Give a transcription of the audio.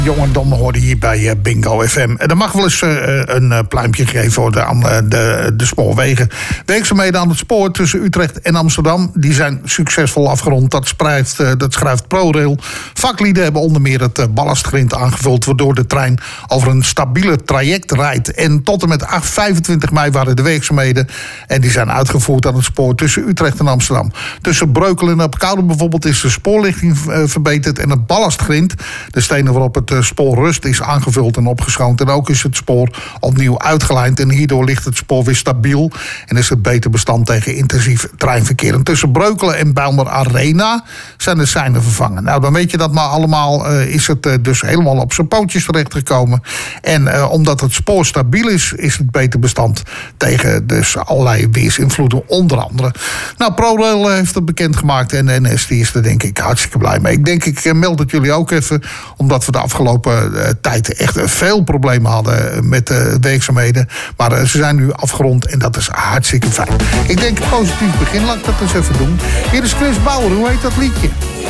Jongen, dan hoorde hier bij Bingo FM. Er mag wel eens een pluimpje gegeven worden aan de spoorwegen. Werkzaamheden aan het spoor tussen Utrecht en Amsterdam, die zijn succesvol afgerond. Dat schrijft ProRail. Vaklieden hebben onder meer het ballastgrind aangevuld, waardoor de trein over een stabiele traject rijdt. En tot en met 25 mei waren de werkzaamheden. En die zijn uitgevoerd aan het spoor tussen Utrecht en Amsterdam. Tussen Breukelen en Apeldoorn bijvoorbeeld is de spoorlichting verbeterd. En het ballastgrind, de stenen waarop het spoor rust, is aangevuld en opgeschoond. En ook is het spoor opnieuw uitgelijnd. En hierdoor ligt het spoor weer stabiel. En is het beter bestand tegen intensief treinverkeer. En tussen Breukelen en Bijlmer Arena zijn de seinen vervangen. Nou, dan weet je dat maar allemaal is het dus helemaal op zijn pootjes terechtgekomen. En omdat het spoor stabiel is, is het beter bestand tegen dus allerlei weersinvloeden, onder andere. Nou, ProRail heeft het bekendgemaakt en de NS die is er denk ik hartstikke blij mee. Ik meld het jullie ook even, omdat we de afgelopen tijd echt veel problemen hadden met de werkzaamheden. Maar ze zijn nu afgerond en dat is hartstikke fijn. Ik denk een positief begin, laat ik dat eens even doen. Hier is Chris Bauer, hoe heet dat liedje?